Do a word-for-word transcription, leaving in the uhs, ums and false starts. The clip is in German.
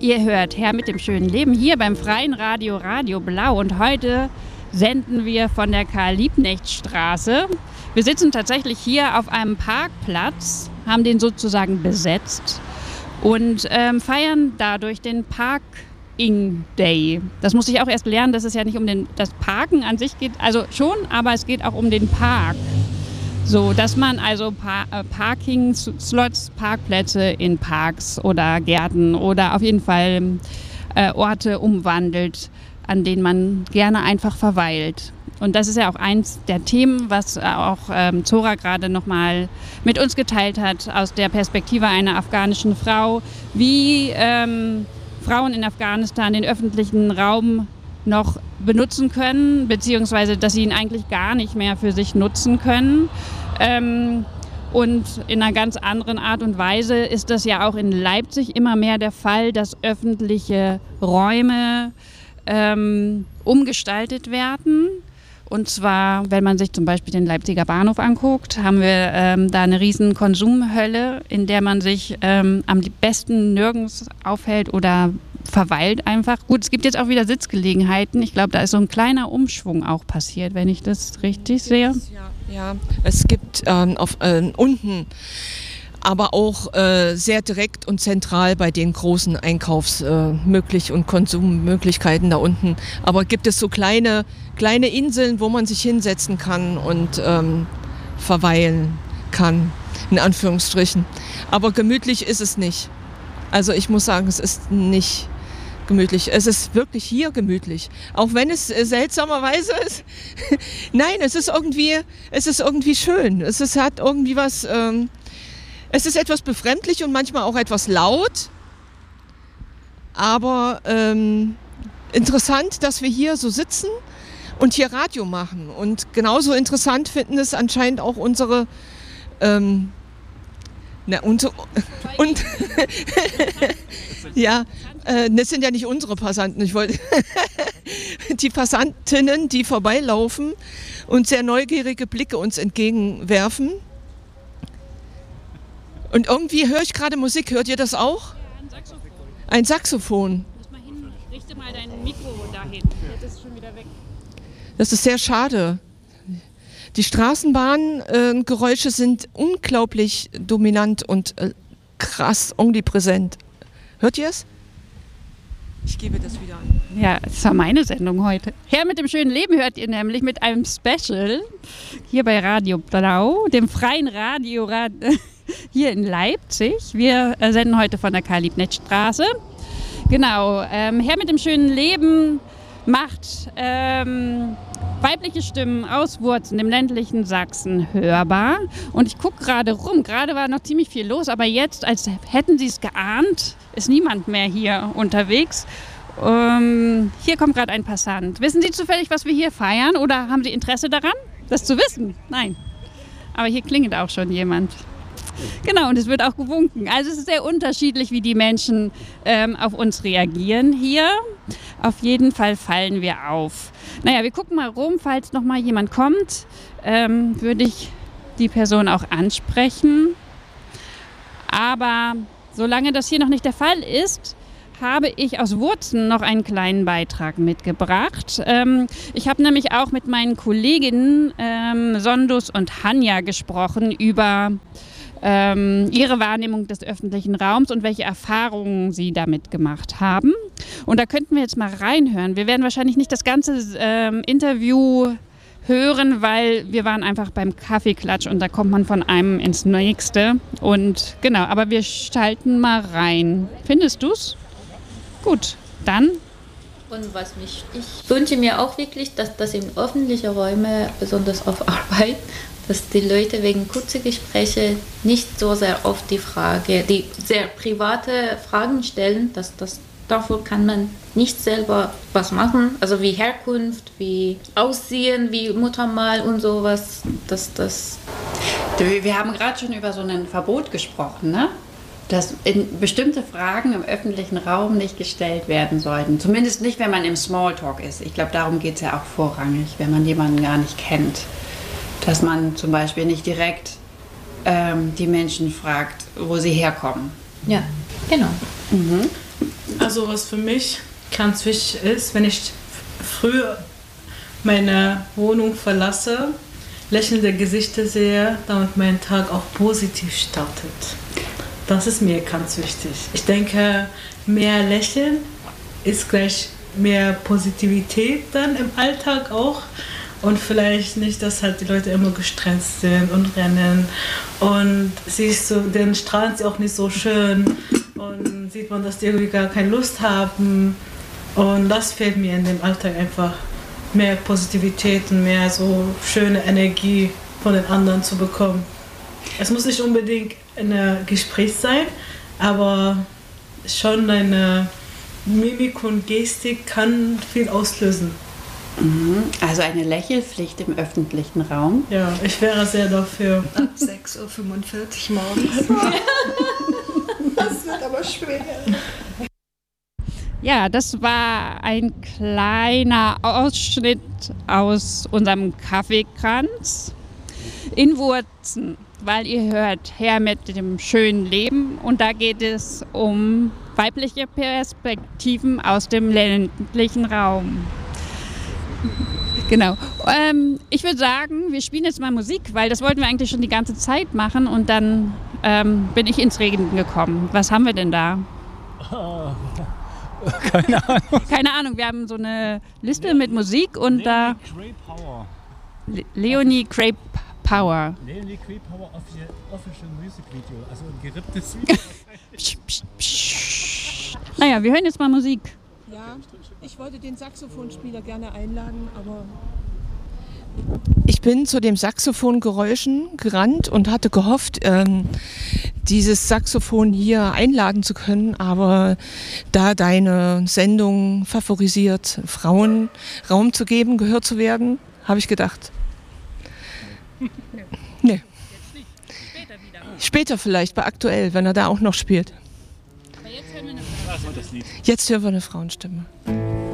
Ihr hört Herr mit dem schönen Leben hier beim Freien Radio Radio Blau und heute senden wir von der Karl-Liebknecht-Straße. Wir sitzen tatsächlich hier auf einem Parkplatz, haben den sozusagen besetzt und ähm, feiern dadurch den Parking Day. Das musste ich auch erst lernen, dass es ja nicht um den, das Parken an sich geht, also schon, aber es geht auch um den Park. So, dass man also pa- äh, Parking-Slots, Parkplätze in Parks oder Gärten oder auf jeden Fall äh, Orte umwandelt, an denen man gerne einfach verweilt. Und das ist ja auch eins der Themen, was auch ähm, Zora gerade nochmal mit uns geteilt hat, aus der Perspektive einer afghanischen Frau, wie ähm, Frauen in Afghanistan den öffentlichen Raum noch benutzen können, beziehungsweise dass sie ihn eigentlich gar nicht mehr für sich nutzen können. Ähm, und in einer ganz anderen Art und Weise ist das ja auch in Leipzig immer mehr der Fall, dass öffentliche Räume ähm, umgestaltet werden. Und zwar, wenn man sich zum Beispiel den Leipziger Bahnhof anguckt, haben wir ähm, da eine riesen Konsumhölle, in der man sich ähm, am besten nirgends aufhält oder verweilt einfach. Gut, es gibt jetzt auch wieder Sitzgelegenheiten. Ich glaube, da ist so ein kleiner Umschwung auch passiert, wenn ich das richtig sehe. Ja, ja. Es gibt ähm, auf, äh, unten, aber auch äh, sehr direkt und zentral bei den großen Einkaufsmöglichkeiten äh, und Konsummöglichkeiten da unten. Aber gibt es so kleine, kleine Inseln, wo man sich hinsetzen kann und ähm, verweilen kann, in Anführungsstrichen. Aber gemütlich ist es nicht. Also ich muss sagen, es ist nicht gemütlich. Es ist wirklich hier gemütlich. Auch wenn es äh, seltsamerweise ist. Nein, es ist irgendwie, es ist irgendwie schön. Es ist, hat irgendwie was, ähm, es ist etwas befremdlich und manchmal auch etwas laut. Aber ähm, interessant, dass wir hier so sitzen und hier Radio machen. Und genauso interessant finden es anscheinend auch unsere ähm, Na, und, und ja, äh, das sind ja nicht unsere Passanten. Ich wollte die Passantinnen, die vorbeilaufen und sehr neugierige Blicke uns entgegenwerfen. Und irgendwie höre ich gerade Musik. Hört ihr das auch? Ja, ein Saxophon. Ein Saxophon. Muss mal hin. Richte mal dein Mikro dahin. Jetzt ist es schon wieder weg. Das ist sehr schade. Die Straßenbahngeräusche äh, sind unglaublich dominant und äh, krass omnipräsent. Hört ihr es? Ich gebe das wieder an. Ja, das war meine Sendung heute. Herr mit dem schönen Leben hört ihr nämlich mit einem Special hier bei Radio Blau, dem freien Radio hier in Leipzig. Wir äh, senden heute von der Karl-Liebknecht-Straße. Genau, ähm, Herr mit dem schönen Leben macht ähm, weibliche Stimmen aus Wurzen im ländlichen Sachsen hörbar. Und ich gucke gerade rum. Gerade war noch ziemlich viel los, aber jetzt, als hätten Sie es geahnt, ist niemand mehr hier unterwegs. Ähm, hier kommt gerade ein Passant. Wissen Sie zufällig, was wir hier feiern? Oder haben Sie Interesse daran, das zu wissen? Nein. Aber hier klingelt auch schon jemand. Genau, und es wird auch gewunken. Also es ist sehr unterschiedlich, wie die Menschen ähm, auf uns reagieren hier. Auf jeden Fall fallen wir auf. Naja, wir gucken mal rum, falls noch mal jemand kommt, ähm, würde ich die Person auch ansprechen. Aber solange das hier noch nicht der Fall ist, habe ich aus Wurzen noch einen kleinen Beitrag mitgebracht. Ähm, ich habe nämlich auch mit meinen Kolleginnen ähm, Sondus und Hanja gesprochen über ähm, ihre Wahrnehmung des öffentlichen Raums und welche Erfahrungen sie damit gemacht haben. Und da könnten wir jetzt mal reinhören. Wir werden wahrscheinlich nicht das ganze ähm, Interview hören, weil wir waren einfach beim Kaffeeklatsch und da kommt man von einem ins nächste. Und genau, aber wir schalten mal rein. Findest du's? Gut, dann. Und was mich, ich wünsche mir auch wirklich, dass das in öffentlichen Räumen, besonders auf Arbeit, dass die Leute wegen kurzer Gespräche nicht so sehr oft die Frage, die sehr private Fragen stellen, dass das dafür kann man nicht selber was machen, also wie Herkunft, wie Aussehen, wie Muttermal und sowas, dass das. Wir haben gerade schon über so ein Verbot gesprochen, ne? Dass in bestimmte Fragen im öffentlichen Raum nicht gestellt werden sollten. Zumindest nicht, wenn man im Smalltalk ist. Ich glaube, darum geht es ja auch vorrangig, wenn man jemanden gar nicht kennt. Dass man zum Beispiel nicht direkt ähm, die Menschen fragt, wo sie herkommen. Ja, genau. Mhm. Also was für mich ganz wichtig ist, wenn ich früher meine Wohnung verlasse, lächelnde Gesichter sehe, damit mein Tag auch positiv startet. Das ist mir ganz wichtig. Ich denke, mehr Lächeln ist gleich mehr Positivität dann im Alltag auch. Und vielleicht nicht, dass halt die Leute immer gestresst sind und rennen. Und siehst du, den strahlen sie auch nicht so schön. Und sieht man, dass die irgendwie gar keine Lust haben. Und das fehlt mir in dem Alltag einfach. Mehr Positivität und mehr so schöne Energie von den anderen zu bekommen. Es muss nicht unbedingt ein Gespräch sein, aber schon eine Mimik und Gestik kann viel auslösen. Also eine Lächelpflicht im öffentlichen Raum. Ja, ich wäre sehr dafür. Ab sechs Uhr fünfundvierzig morgens. Das wird aber schwer. Ja, das war ein kleiner Ausschnitt aus unserem Kaffeekranz in Wurzen, weil ihr hört Her mit dem schönen Leben und da geht es um weibliche Perspektiven aus dem ländlichen Raum. Genau. Ähm, ich würde sagen, wir spielen jetzt mal Musik, weil das wollten wir eigentlich schon die ganze Zeit machen und dann ähm, bin ich ins Reden gekommen. Was haben wir denn da? Keine Ahnung. Keine Ahnung, wir haben so eine Liste mit Musik und da... Leonie Power. Le Leonie Crape Power. Leonie Crape Power Official, Official Music Video, also ein geripptes Video. Psch, psch, psch. Naja, wir hören jetzt mal Musik. Ja, ich wollte den Saxophonspieler gerne einladen, aber... Ich bin zu den Saxophongeräuschen gerannt und hatte gehofft, ähm, dieses Saxophon hier einladen zu können, aber da deine Sendung favorisiert, Frauen Raum zu geben, gehört zu werden, habe ich gedacht. Nee. Später vielleicht, bei Aktuell, wenn er da auch noch spielt. Aber jetzt hören wir eine Das war das Lied. Jetzt hören wir eine Frauenstimme.